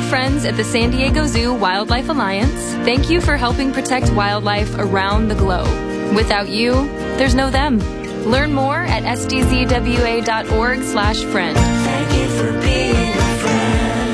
friends at the San Diego Zoo Wildlife Alliance, thank you for helping protect wildlife around the globe. Without you, there's no them. Learn more at sdzwa.org/friend. Thank you for being a friend.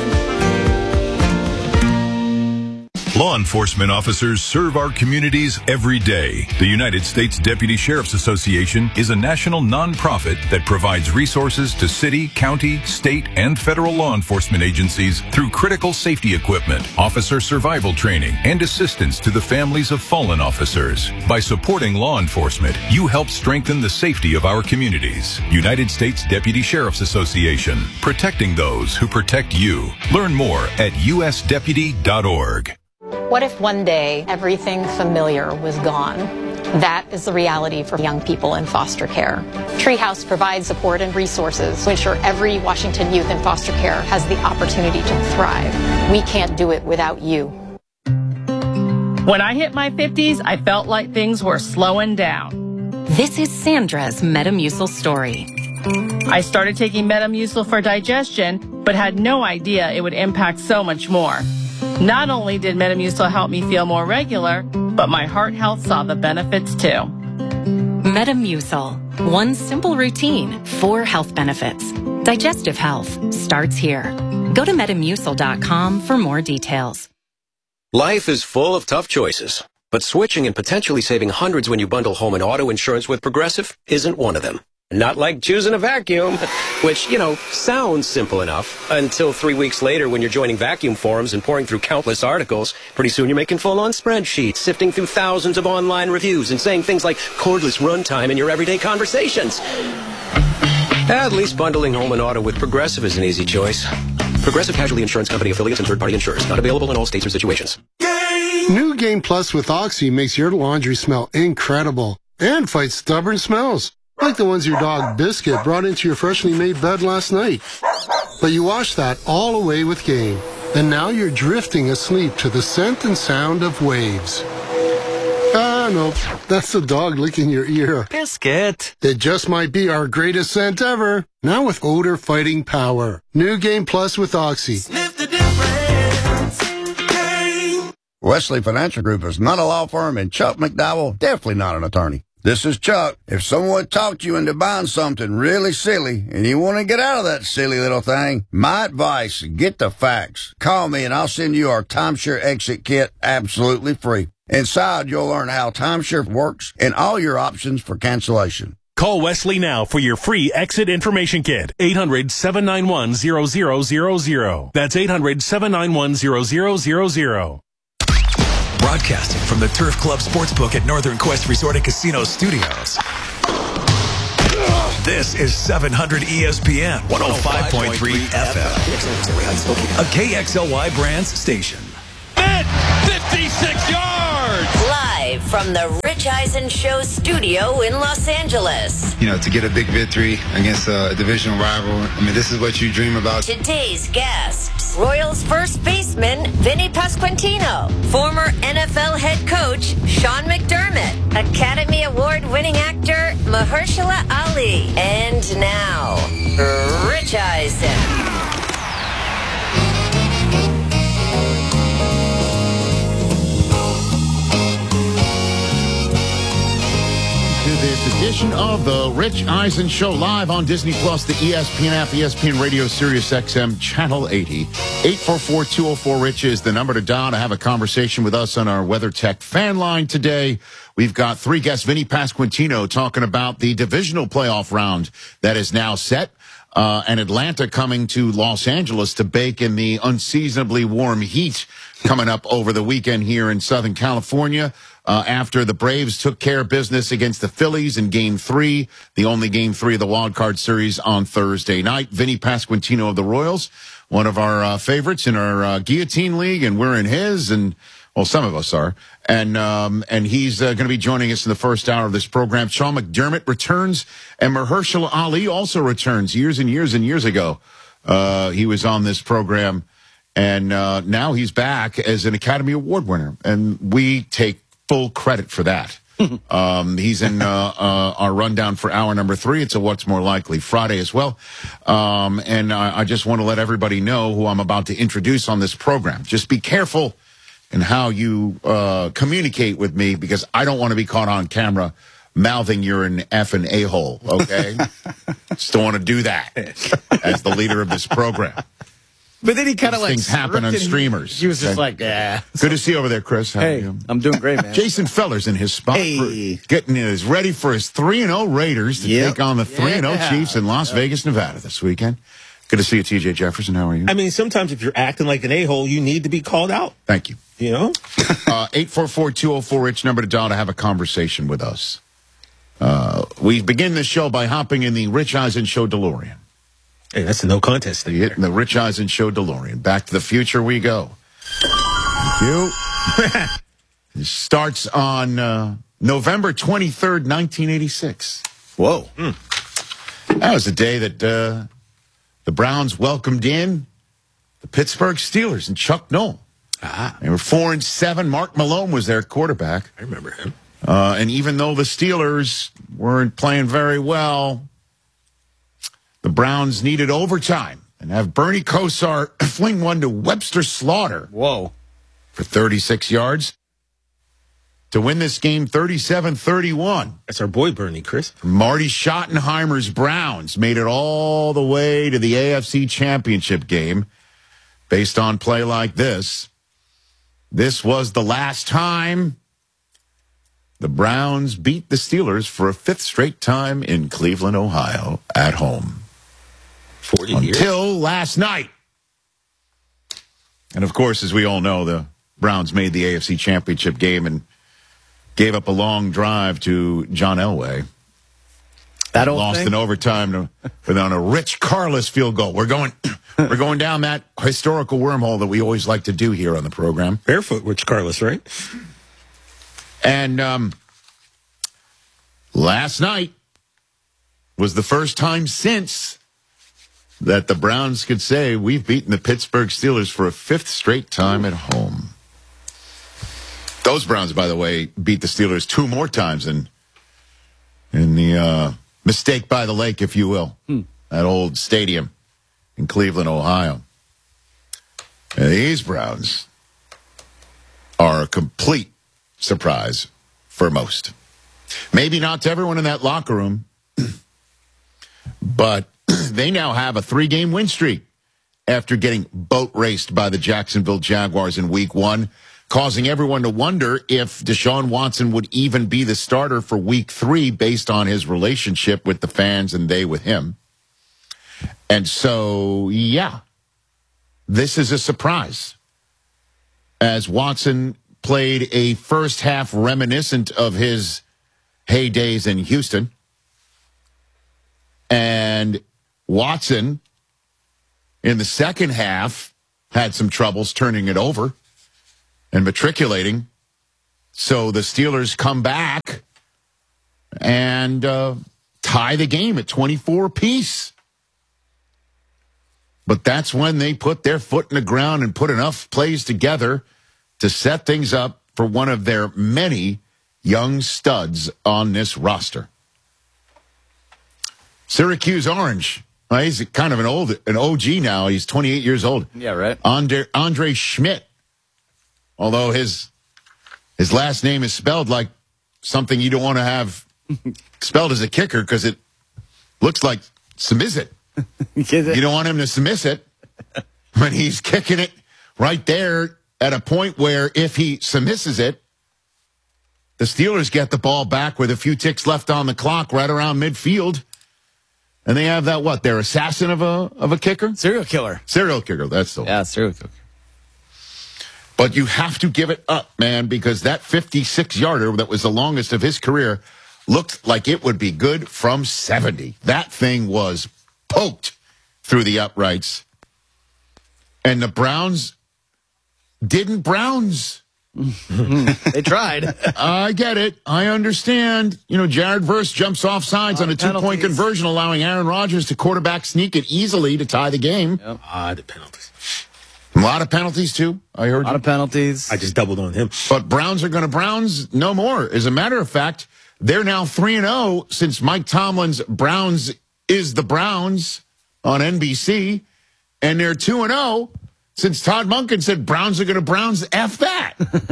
Law enforcement officers serve our communities every day. The United States Deputy Sheriff's Association is a national nonprofit that provides resources to city, county, state, and federal law enforcement agencies through critical safety equipment, officer survival training, and assistance to the families of fallen officers. By supporting law enforcement, you help strengthen the safety of our communities. United States Deputy Sheriff's Association, protecting those who protect you. Learn more at usdeputy.org. What if one day everything familiar was gone? That is the reality for young people in foster care. Treehouse provides support and resources to ensure every Washington youth in foster care has the opportunity to thrive. We can't do it without you. When I hit my 50s, I felt like things were slowing down. This is Sandra's Metamucil story. I started taking Metamucil for digestion, but had no idea it would impact so much more. Not only did Metamucil help me feel more regular, but my heart health saw the benefits too. Metamucil. One simple routine, 4 health benefits. Digestive health starts here. Go to Metamucil.com for more details. Life is full of tough choices, but switching and potentially saving hundreds when you bundle home and auto insurance with Progressive isn't one of them. Not like choosing a vacuum, which, sounds simple enough until 3 weeks later when you're joining vacuum forums and pouring through countless articles. Pretty soon you're making full-on spreadsheets, sifting through thousands of online reviews and saying things like cordless runtime in your everyday conversations. At least bundling home and auto with Progressive is an easy choice. Progressive Casualty Insurance Company affiliates and third-party insurers. Not available in all states or situations. New Game Plus with Oxy makes your laundry smell incredible and fights stubborn smells. Like the ones your dog Biscuit brought into your freshly made bed last night. But you washed that all away with Game. And now you're drifting asleep to the scent and sound of waves. Ah, no, that's the dog licking your ear. Biscuit. It just might be our greatest scent ever. Now with odor fighting power. New Game Plus with Oxy. Sniff the difference. Game. Wesley Financial Group is not a law firm, and Chuck McDowell definitely not an attorney. This is Chuck. If someone talked you into buying something really silly and you want to get out of that silly little thing, my advice, get the facts. Call me and I'll send you our timeshare exit kit absolutely free. Inside, you'll learn how timeshare works and all your options for cancellation. Call Wesley now for your free exit information kit. 800-791-0000. That's 800-791-0000. Broadcasting from the Turf Club Sportsbook at Northern Quest Resort and Casino Studios. This is 700 ESPN 105.3 FM. A KXLY Brands station. 56 yards! Live from the Rich Eisen Show studio in Los Angeles. To get a big victory against a divisional rival, this is what you dream about. Today's guests, Royals first baseman Vinny Pasquantino, former NFL head coach Sean McDermott, Academy Award-winning actor Mahershala Ali, and now, Rich Eisen. This edition of the Rich Eisen Show live on Disney Plus, the ESPN app, ESPN Radio, Sirius XM, Channel 80. 844-204-RICH is the number to dial to have a conversation with us on our WeatherTech fan line today. We've got 3 guests, Vinny Pasquantino talking about the divisional playoff round that is now set. And Atlanta coming to Los Angeles to bake in the unseasonably warm heat coming up over the weekend here in Southern California. After the Braves took care of business against the Phillies in Game 3, the only Game 3 of the Wild Card Series on Thursday night. Vinny Pasquantino of the Royals, one of our favorites in our Guillotine League, and we're in his, and well, some of us are. And he's going to be joining us in the first hour of this program. Sean McDermott returns, and Mahershala Ali also returns. Years and years and years ago, he was on this program, and now he's back as an Academy Award winner, and we take full credit for that. He's in our rundown for hour number 3. It's a What's More Likely Friday as well. And I just want to let everybody know who I'm about to introduce on this program. Just be careful in how you communicate with me, because I don't want to be caught on camera mouthing you're an effing a-hole, okay? Just don't want to do that as the leader of this program. But then he kind of like things happen on streamers. He was just like, yeah. Good to see you over there, Chris. How are you? I'm doing great, man. Jason Feller's in his spot. Getting is ready for his 3-0 Raiders to take on the 3-0 Chiefs in Las Vegas, Nevada this weekend. Good to see you, TJ Jefferson. How are you? I mean, sometimes if you're acting like an a-hole, you need to be called out. Thank you. You know? 844-204-RICH, number to dial to have a conversation with us. We begin the show by hopping in the Rich Eisen Show DeLorean. Hey, that's a no contest thing. The Rich Eisen Show DeLorean. Back to the future we go. Thank you. It starts on November 23rd, 1986. Whoa. That was the day that the Browns welcomed in the Pittsburgh Steelers and Chuck Noll. They were 4-7. Mark Malone was their quarterback. I remember him. And even though the Steelers weren't playing very well, the Browns needed overtime and have Bernie Kosar fling one to Webster Slaughter. Whoa. For 36 yards to win this game 37-31. That's our boy Bernie, Chris. Marty Schottenheimer's Browns made it all the way to the AFC Championship game based on play like this. This was the last time the Browns beat the Steelers for a 5th straight time in Cleveland, Ohio, at home. 40 years. Until last night. And, of course, as we all know, the Browns made the AFC Championship game and gave up a long drive to John Elway. That old lost thing? in overtime on a Rich Karlis field goal. We're going down that historical wormhole that we always like to do here on the program. Barefoot Rich Karlis, right? And last night was the first time since that the Browns could say we've beaten the Pittsburgh Steelers for a 5th straight time at home. Those Browns, by the way, beat the Steelers 2 more times in the Mistake by the Lake, if you will, that old stadium in Cleveland, Ohio. And these Browns are a complete surprise for most. Maybe not to everyone in that locker room, but they now have a 3-game win streak after getting boat raced by the Jacksonville Jaguars in Week 1, causing everyone to wonder if Deshaun Watson would even be the starter for Week 3 based on his relationship with the fans and they with him. And so, yeah, this is a surprise, as Watson played a first half reminiscent of his heydays in Houston. And Watson, in the second half, had some troubles turning it over and matriculating. So the Steelers come back and tie the game at 24 apiece. But that's when they put their foot in the ground and put enough plays together to set things up for one of their many young studs on this roster. Syracuse Orange. He's kind of an OG now. He's 28 years old. Yeah, right. Andre Schmidt. Although his last name is spelled like something you don't want to have spelled as a kicker because it looks like submiss it. You don't want him to submiss it, but he's kicking it right there at a point where if he submisses it, the Steelers get the ball back with a few ticks left on the clock right around midfield. And they have that, their assassin of a kicker? Serial killer. Serial killer, that's the one. Yeah, serial killer. But you have to give it up, man, because that 56-yarder that was the longest of his career looked like it would be good from 70. That thing was poked through the uprights. And the Browns didn't Browns. They tried. I get it. I understand. Jared Verse jumps off sides on a 2-point conversion, allowing Aaron Rodgers to quarterback sneak it easily to tie the game. Yep. The penalties. lot of penalties, too, I heard. A lot of penalties. I just doubled on him. But Browns are going to Browns no more. As a matter of fact, they're now 3-0 since Mike Tomlin's Browns is the Browns on NBC. And they're 2-0 since Todd Monken said Browns are going to Browns F that.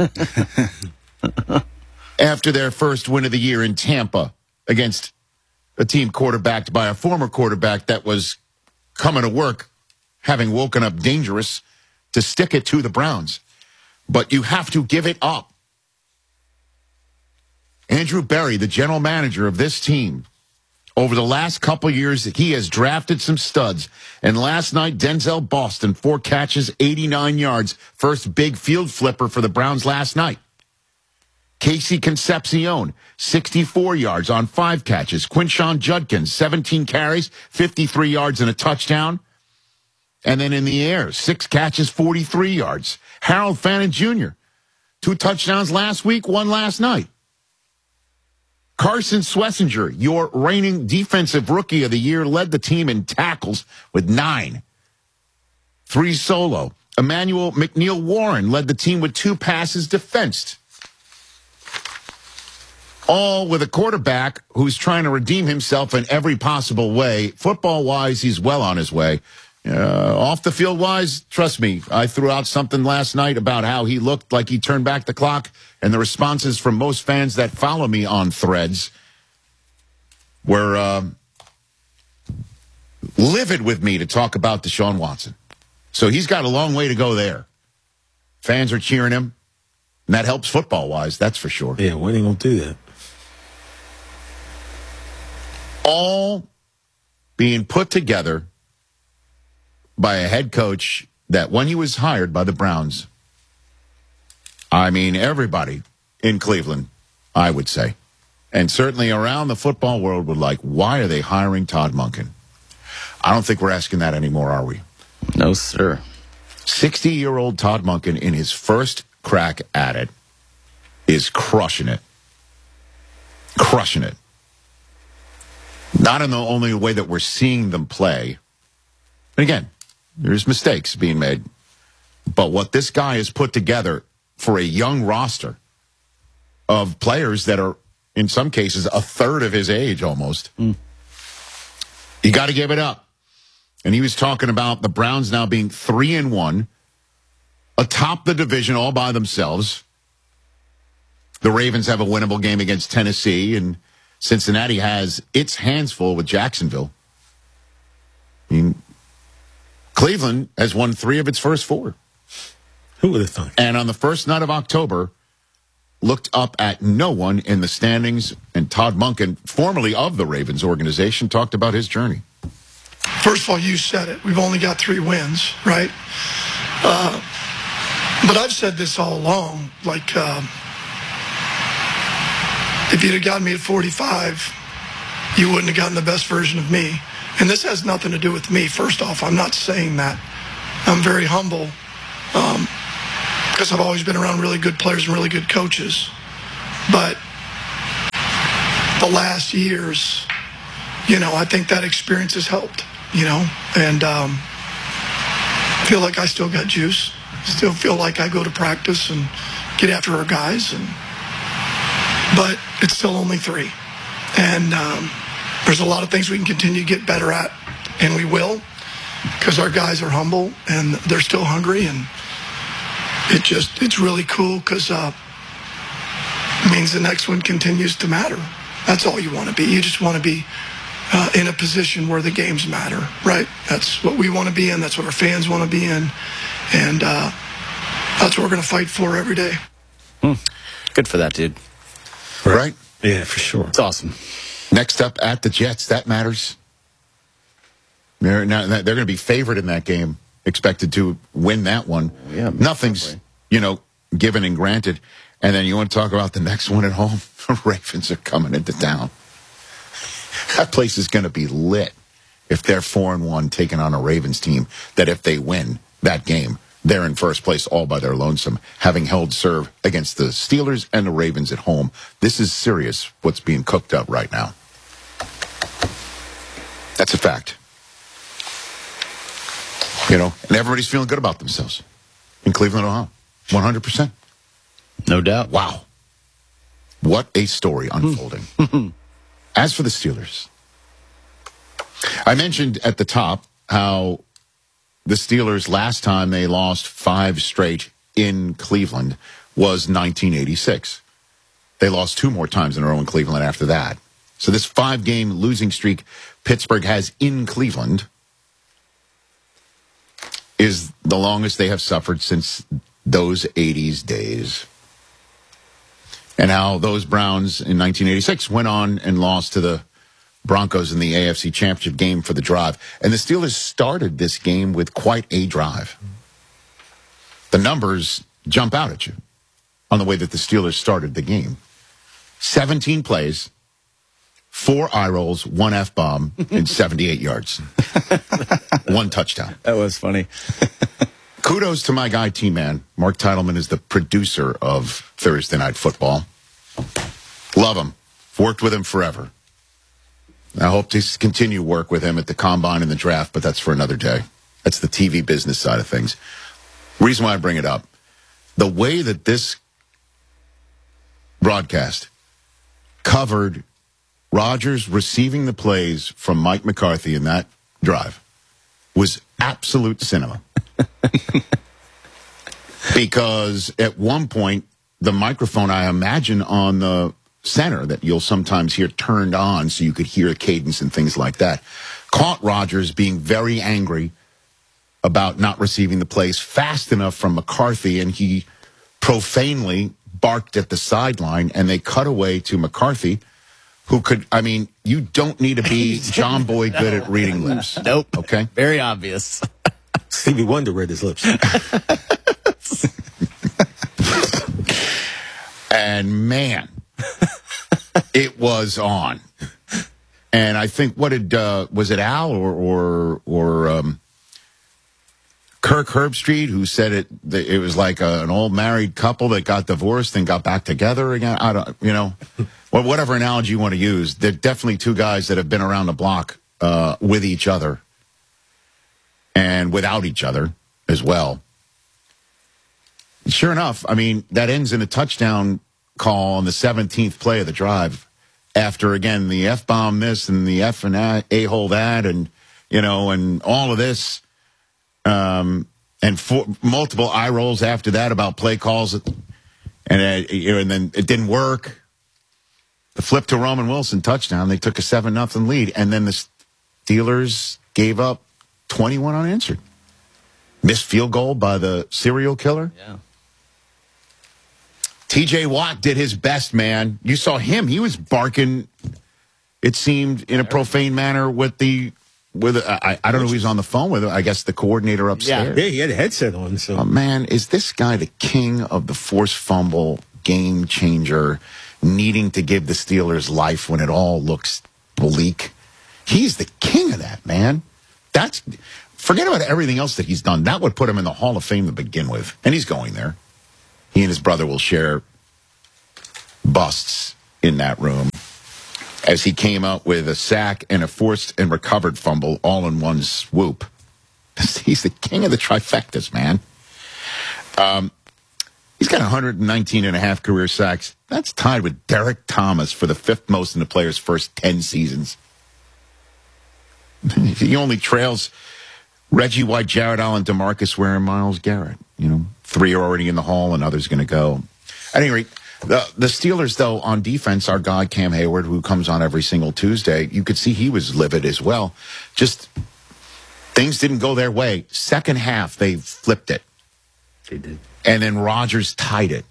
After their first win of the year in Tampa against a team quarterbacked by a former quarterback that was coming to work, having woken up dangerous to stick it to the Browns. But you have to give it up. Andrew Berry, the general manager of this team, over the last couple years, he has drafted some studs. And last night, Denzel Boston, 4 catches, 89 yards. First big field flipper for the Browns last night. Casey Concepcion, 64 yards on 5 catches. Quinshon Judkins, 17 carries, 53 yards and a touchdown. And then in the air, 6 catches, 43 yards. Harold Fannin Jr., 2 touchdowns last week, 1 last night. Carson Schlesinger, your reigning defensive rookie of the year, led the team in tackles with 9. 3 solo. Emmanuel McNeil Warren led the team with 2 passes defensed. All with a quarterback who's trying to redeem himself in every possible way. Football-wise, he's well on his way. Off the field-wise, trust me, I threw out something last night about how he looked like he turned back the clock, and the responses from most fans that follow me on Threads were livid with me to talk about Deshaun Watson. So he's got a long way to go there. Fans are cheering him, and that helps football-wise, that's for sure. Yeah, when are they going to do that? All being put together by a head coach that when he was hired by the Browns, I mean, everybody in Cleveland, I would say, and certainly around the football world would like, why are they hiring Todd Monken? I don't think we're asking that anymore, are we? No, sir. 60-year-old Todd Monken in his first crack at it is crushing it. Crushing it. Not in the only way that we're seeing them play. And again, there's mistakes being made. But what this guy has put together for a young roster of players that are, in some cases, a third of his age almost, you got to give it up. And he was talking about the Browns now being 3-1, atop the division all by themselves. The Ravens have a winnable game against Tennessee, and Cincinnati has its hands full with Jacksonville. I mean, Cleveland has won 3 of its first 4. Who would have thought? And on the first night of October, looked up at no one in the standings, and Todd Monken, formerly of the Ravens organization, talked about his journey. First of all, you said it. We've only got 3 wins, right? But I've said this all along. Like, if you'd have gotten me at 45, you wouldn't have gotten the best version of me. And this has nothing to do with me. First off, I'm not saying that. I'm very humble because I've always been around really good players and really good coaches. But the last years, I think that experience has helped, and I feel like I still got juice. Still feel like I go to practice and get after our guys, but it's still only 3. And there's a lot of things we can continue to get better at, and we will, because our guys are humble and they're still hungry, and it's really cool because it means the next one continues to matter. That's all you want to be. You just want to be in a position where the games matter, right? That's what we want to be in. That's what our fans want to be in. And that's what we're going to fight for every day. Good for that, dude. Right? Yeah, for sure. It's awesome. Next up at the Jets, that matters. They're going to be favored in that game, expected to win that one. Yeah, nothing's, given and granted. And then you want to talk about the next one at home? The Ravens are coming into town. That place is going to be lit if they're 4-1 taking on a Ravens team that if they win that game, they're in first place all by their lonesome, having held serve against the Steelers and the Ravens at home. This is serious what's being cooked up right now. That's a fact. And everybody's feeling good about themselves. in Cleveland, Ohio. 100%. No doubt. Wow. What a story unfolding. As for the Steelers, I mentioned at the top how the Steelers, last time they lost 5 straight in Cleveland was 1986. They lost 2 more times in a row in Cleveland after that. So this 5-game losing streak Pittsburgh has in Cleveland is the longest they have suffered since those 80s days. And how those Browns in 1986 went on and lost to the Broncos in the AFC Championship game for the drive. And the Steelers started this game with quite a drive. The numbers jump out at you on the way that the Steelers started the game. 17 plays, 4 eye rolls, 1 F-bomb, and 78 yards. 1 touchdown. That was funny. Kudos to my guy, T-Man. Mark Titleman is the producer of Thursday Night Football. Love him. Worked with him forever. I hope to continue work with him at the Combine and the Draft, but that's for another day. That's the TV business side of things. Reason why I bring it up, the way that this broadcast covered Rodgers receiving the plays from Mike McCarthy in that drive was absolute cinema. Because at one point, the microphone, I imagine, on the center that you'll sometimes hear turned on so you could hear cadence and things like that, caught Rodgers being very angry about not receiving the plays fast enough from McCarthy, and he profanely barked at the sideline, and they cut away to McCarthy, who could, I mean, you don't need to be John Boy good at reading lips. Nope. Okay? Very obvious. Stevie Wonder read his lips. And man, it was on. And I think, what did, was it Al or Kirk Herbstreit who said it was like an old married couple that got divorced and got back together again? I don't, well, whatever analogy you want to use. They're definitely 2 guys that have been around the block with each other and without each other as well. Sure enough, I mean, that ends in a touchdown call on the 17th play of the drive after, again, the F-bomb this and the F and A-hole that and, and all of this. And multiple eye rolls after that about play calls. And then it didn't work. The flip to Roman Wilson touchdown. They took a 7-0 lead. And then the Steelers gave up 21 unanswered. Missed field goal by the serial killer. Yeah. TJ Watt did his best, man. You saw him. He was barking, it seemed, in a profane manner I don't know who he's on the phone with. I guess the coordinator upstairs. Yeah, he had a headset on. So, man, is this guy the king of the forced fumble, game changer, needing to give the Steelers life when it all looks bleak? He's the king of that, man. Forget about everything else that he's done. That would put him in the Hall of Fame to begin with. And he's going there. He and his brother will share busts in that room as he came out with a sack and a forced and recovered fumble all in one swoop. He's the king of the trifectas, man. He's got 119 and a half career sacks. That's tied with Derek Thomas for the 5th most in the player's first 10 seasons. He only trails Reggie White, Jared Allen, DeMarcus Ware, and Myles Garrett. 3 are already in the hall, and others going to go. At any rate, the Steelers, though, on defense, our guy Cam Hayward, who comes on every single Tuesday, you could see he was livid as well. Just things didn't go their way. Second half, they flipped it. They did. And then Rodgers tied it.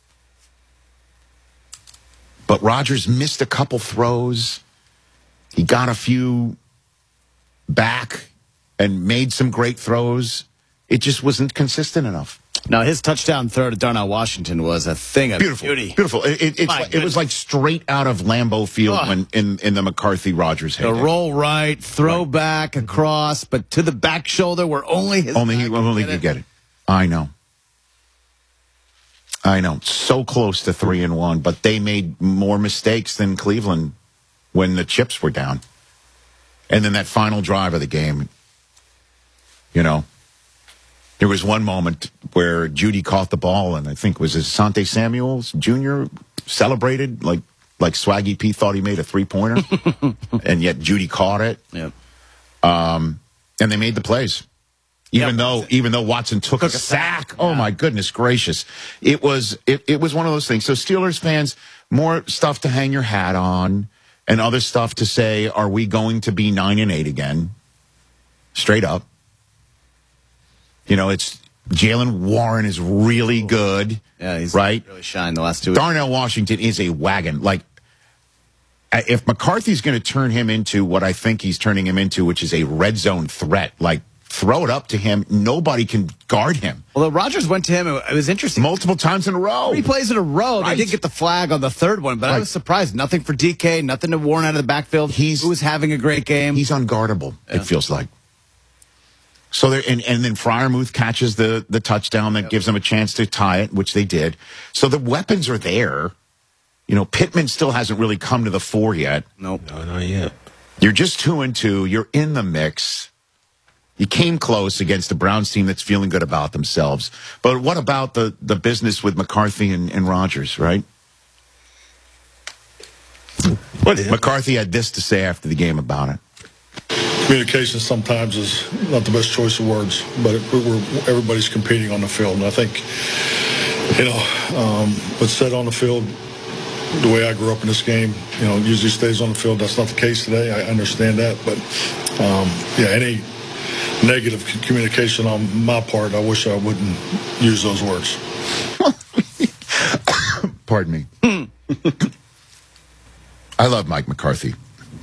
But Rodgers missed a couple throws. He got a few back and made some great throws. It just wasn't consistent enough. Now, his touchdown throw to Darnell Washington was a thing of beauty. Beautiful. It was like straight out of Lambeau Field when in the McCarthy-Rodgers heyday. The roll right, throw back, across, but to the back shoulder where only his Only he could get it. I know. So close to 3-1, but they made more mistakes than Cleveland when the chips were down. And then that final drive of the game, There was one moment where Judy caught the ball, and I think it was Asante Samuels Jr. celebrated like Swaggy P thought he made a 3-pointer, and yet Judy caught it. Yep. And they made the plays. Even though Watson took a sack. Oh my goodness gracious. It was one of those things. So Steelers fans, more stuff to hang your hat on and other stuff to say, are we going to be 9-8 again? Straight up. You know, it's Jalen Warren is really good. Yeah, he's right? really shined the last 2 weeks. Darnell Washington is a wagon. Like, if McCarthy's going to turn him into what I think he's turning him into, which is a red zone threat, like, throw it up to him. Nobody can guard him. Well, Rodgers went to him. It was interesting. Multiple times in a row. 3 plays in a row. Right. They did get the flag on the third one, but I was surprised. Nothing for DK, nothing to Warren out of the backfield. Who was having a great game. He's unguardable, it feels like. So there, and then Freiermuth catches the touchdown that gives them a chance to tie it, which they did. So the weapons are there. You know, Pittman still hasn't really come to the fore yet. Nope. No, not yet. You're just 2-2. You're in the mix. You came close against a Browns team that's feeling good about themselves. But what about the business with McCarthy and Rodgers, right? McCarthy had this to say after the game about it. Communication sometimes is not the best choice of words, but everybody's competing on the field. And I think, what's said on the field, the way I grew up in this game, usually stays on the field. That's not the case today. I understand that. But, any negative communication on my part, I wish I wouldn't use those words. Pardon me. I love Mike McCarthy.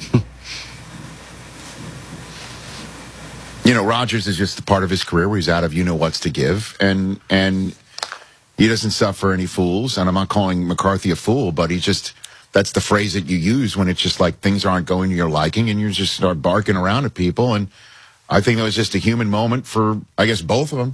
Rodgers is just a part of his career where he's out of what's to give, and he doesn't suffer any fools. And I'm not calling McCarthy a fool, but that's the phrase that you use when it's just like things aren't going to your liking and you just start barking around at people. And I think that was just a human moment for, I guess, both of them.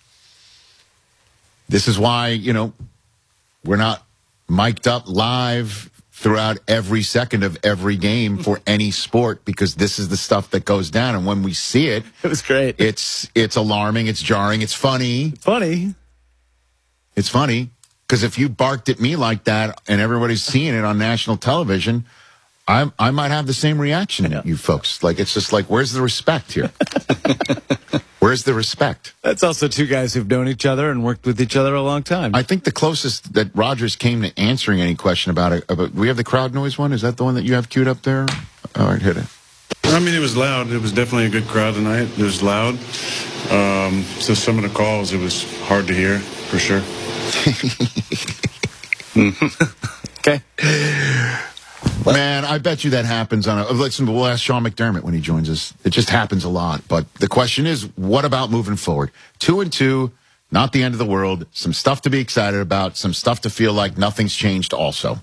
This is why, we're not mic'd up live throughout every second of every game for any sport, because this is the stuff that goes down. And when we see it, it was great. It's alarming. It's jarring. It's funny. It's funny because if you barked at me like that and everybody's seeing it on national television, I might have the same reaction at you folks. Like, it's just like, where's the respect here? Where's the respect? That's also two guys who've known each other and worked with each other a long time. I think the closest that Rodgers came to answering any question about it, we have the crowd noise one? Is that the one that you have queued up there? All right, hit it. I mean, it was loud. It was definitely a good crowd tonight. It was loud. So some of the calls, it was hard to hear, for sure. Okay. Man, I bet you that happens listen, we'll ask Sean McDermott when he joins us. It just happens a lot. But the question is, what about moving forward? 2-2, not the end of the world. Some stuff to be excited about. Some stuff to feel like nothing's changed also.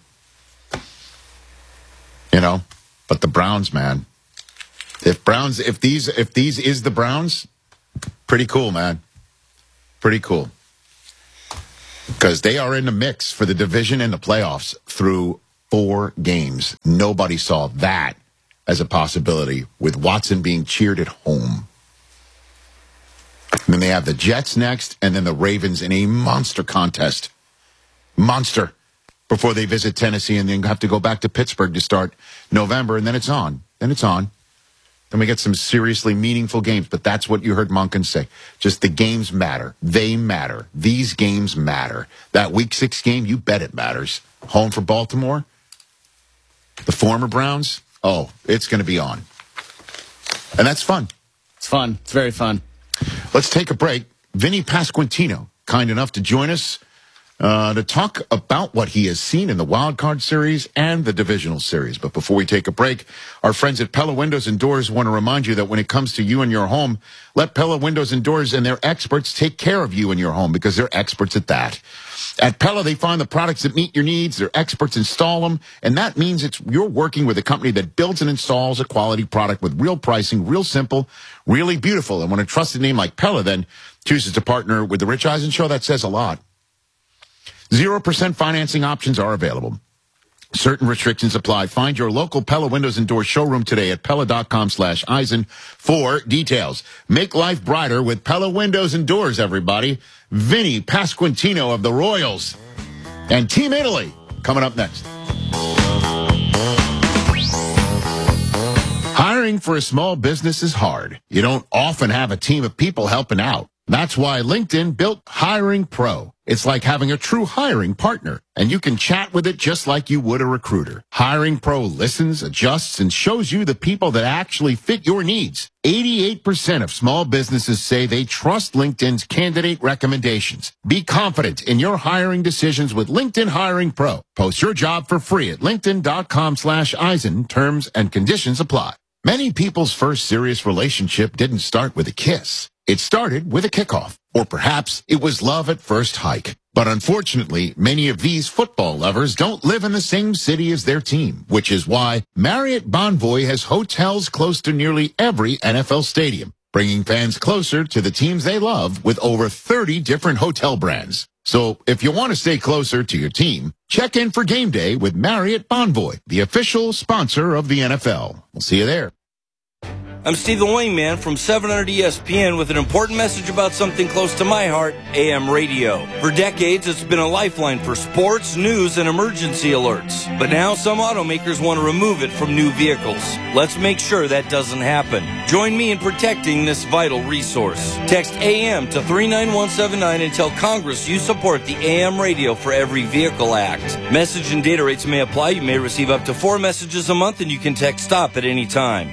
But the Browns, man. If these is the Browns, pretty cool, man. Pretty cool. Because they are in the mix for the division and the playoffs through 4 games. Nobody saw that as a possibility with Watson being cheered at home. And then they have the Jets next and then the Ravens in a monster contest. Monster. Before they visit Tennessee and then have to go back to Pittsburgh to start November. And then it's on. Then we get some seriously meaningful games. But that's what you heard Monken say. Just the games matter. They matter. These games matter. That Week 6 game, you bet it matters. Home for Baltimore. The former Browns, it's going to be on. And that's fun. It's fun. It's very fun. Let's take a break. Vinny Pasquantino, kind enough to join us to talk about what he has seen in the Wild Card Series and the Divisional Series. But before we take a break, our friends at Pella Windows and Doors want to remind you that when it comes to you and your home, let Pella Windows and Doors and their experts take care of you and your home, because they're experts at that. At Pella, they find the products that meet your needs. Their experts install them, and that means you're working with a company that builds and installs a quality product with real pricing, real simple, really beautiful. And when a trusted name like Pella then chooses to partner with the Rich Eisen Show, that says a lot. 0% financing options are available. Certain restrictions apply. Find your local Pella Windows and Doors showroom today at Pella.com/Eisen for details. Make life brighter with Pella Windows and Doors, everybody. Vinny Pasquantino of the Royals and Team Italy coming up next. Hiring for a small business is hard. You don't often have a team of people helping out. That's why LinkedIn built Hiring Pro. It's like having a true hiring partner, and you can chat with it just like you would a recruiter. Hiring Pro listens, adjusts, and shows you the people that actually fit your needs. 88% of small businesses say they trust LinkedIn's candidate recommendations. Be confident in your hiring decisions with LinkedIn Hiring Pro. Post your job for free at linkedin.com/Eisen. Terms and conditions apply. Many people's first serious relationship didn't start with a kiss. It started with a kickoff, or perhaps it was love at first hike. But unfortunately, many of these football lovers don't live in the same city as their team, which is why Marriott Bonvoy has hotels close to nearly every NFL stadium, bringing fans closer to the teams they love with over 30 different hotel brands. So if you want to stay closer to your team, check in for game day with Marriott Bonvoy, the official sponsor of the NFL. We'll see you there. I'm Stephen Wingman from 700 ESPN with an important message about something close to my heart, AM radio. For decades, it's been a lifeline for sports, news, and emergency alerts. But now some automakers want to remove it from new vehicles. Let's make sure that doesn't happen. Join me in protecting this vital resource. Text AM to 39179 and tell Congress you support the AM Radio for Every Vehicle Act. Message and data rates may apply. You may receive up to 4 messages a month, and you can text STOP at any time.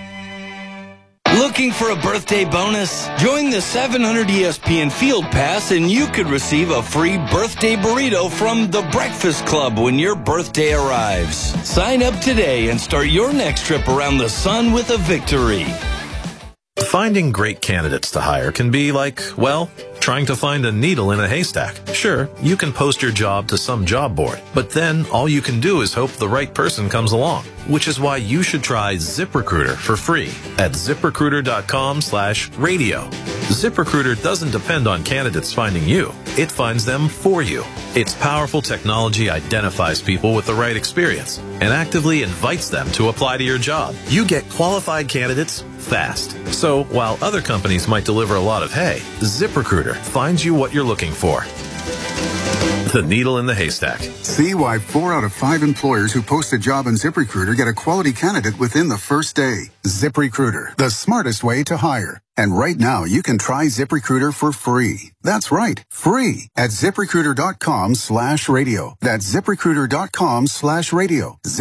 Looking for a birthday bonus? Join the 700 ESPN Field Pass and you could receive a free birthday burrito from The Breakfast Club when your birthday arrives. Sign up today and start your next trip around the sun with a victory. Finding great candidates to hire can be like, well, trying to find a needle in a haystack. Sure, you can post your job to some job board, but then all you can do is hope the right person comes along, which is why you should try ZipRecruiter for free at ZipRecruiter.com/radio. ZipRecruiter doesn't depend on candidates finding you. It finds them for you. Its powerful technology identifies people with the right experience and actively invites them to apply to your job. You get qualified candidates fast. So while other companies might deliver a lot of hay, ZipRecruiter finds you what you're looking for. The needle in the haystack. See why 4 out of 5 employers who post a job on ZipRecruiter get a quality candidate within the first day. ZipRecruiter, the smartest way to hire. And right now, you can try ZipRecruiter for free. That's right, free at ZipRecruiter.com/radio. That's ZipRecruiter.com/radio.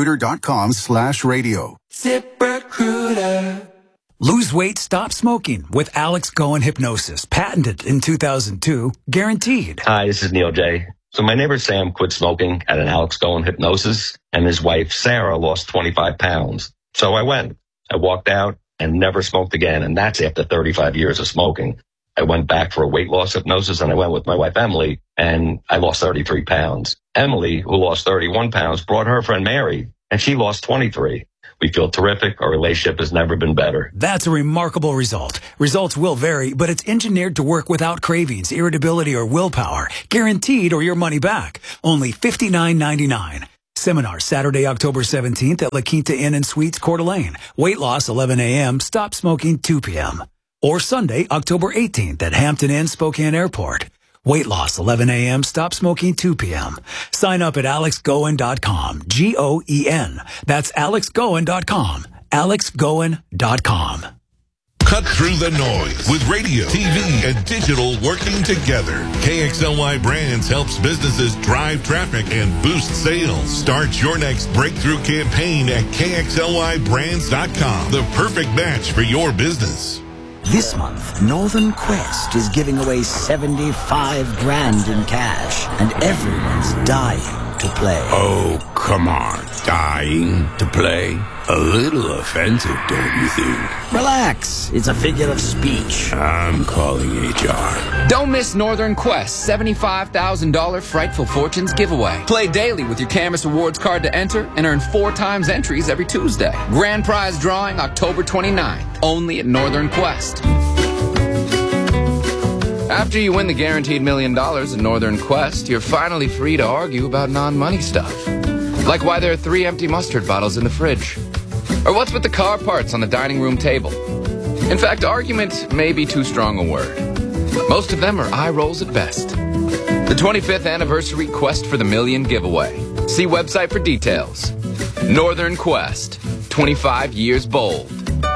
ZipRecruiter.com/radio. ZipRecruiter. Lose weight, stop smoking with Alex Goen Hypnosis. Patented in 2002, guaranteed. Hi, this is Neil J. So my neighbor Sam quit smoking at an Alex Goen Hypnosis, and his wife Sarah lost 25 pounds. So I went. I walked out and never smoked again, and that's after 35 years of smoking. I went back for a weight loss hypnosis, and I went with my wife Emily, and I lost 33 pounds. Emily, who lost 31 pounds, brought her friend Mary, and she lost 23. We feel terrific. Our relationship has never been better. That's a remarkable result. Results will vary, but it's engineered to work without cravings, irritability, or willpower. Guaranteed or your money back. Only $59.99. Seminar Saturday, October 17th at La Quinta Inn and Suites, Coeur d'Alene. Weight loss 11 a.m., stop smoking 2 p.m. Or Sunday, October 18th at Hampton Inn, Spokane Airport. Weight loss 11 a.m., stop smoking 2 p.m. Sign up at alexgoen.com. Goen. That's alexgoen.com. alexgoen.com. Cut through the noise with radio, TV, and digital working together. KXLY Brands helps businesses drive traffic and boost sales. Start your next breakthrough campaign at KXLYBrands.com. The perfect match for your business. This month, Northern Quest is giving away $75 grand in cash, and everyone's dying to play. Oh, come on. Dying to play? A little offensive, don't you think? Relax. It's a figure of speech. I'm calling HR. Don't miss Northern Quest $75,000 Frightful Fortunes giveaway. Play daily with your Camus Awards card to enter and earn 4 times entries every Tuesday. Grand prize drawing October 29th, only at Northern Quest. After you win the guaranteed $1 million at Northern Quest, you're finally free to argue about non-money stuff. Like why there are 3 empty mustard bottles in the fridge. Or what's with the car parts on the dining room table. In fact, argument may be too strong a word. Most of them are eye rolls at best. The 25th anniversary Quest for the Million giveaway. See website for details. Northern Quest, 25 years bold.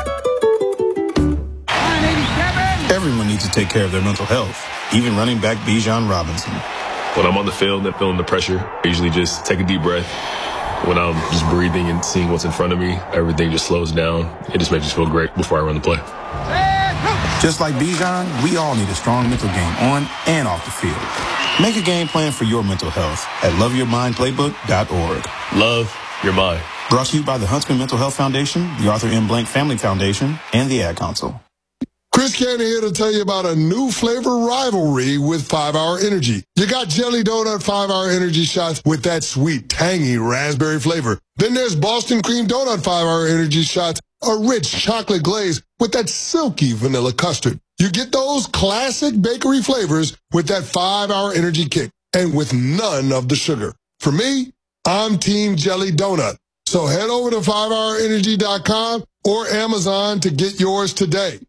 Everyone needs to take care of their mental health, even running back Bijan Robinson. When I'm on the field and feeling the pressure, I usually just take a deep breath. When I'm just breathing and seeing what's in front of me, everything just slows down. It just makes me feel great before I run the play. Just like Bijan, we all need a strong mental game on and off the field. Make a game plan for your mental health at loveyourmindplaybook.org. Love your mind. Brought to you by the Huntsman Mental Health Foundation, the Arthur M. Blank Family Foundation, and the Ad Council. Chris Cannon here to tell you about a new flavor rivalry with 5-Hour Energy. You got Jelly Donut 5-Hour Energy shots with that sweet, tangy raspberry flavor. Then there's Boston Cream Donut 5-Hour Energy shots, a rich chocolate glaze with that silky vanilla custard. You get those classic bakery flavors with that 5-Hour Energy kick and with none of the sugar. For me, I'm Team Jelly Donut. So head over to 5hourenergy.com or Amazon to get yours today.